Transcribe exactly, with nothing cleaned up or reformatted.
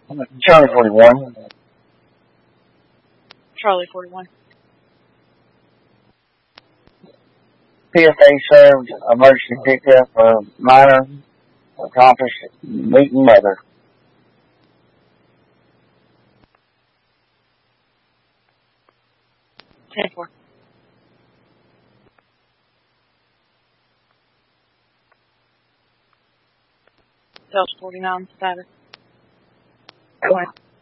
Charlie forty-one. Charlie forty-one. P F A served emergency pickup of minor accomplished meeting mother. ten four. Delta forty-nine status. Go ahead.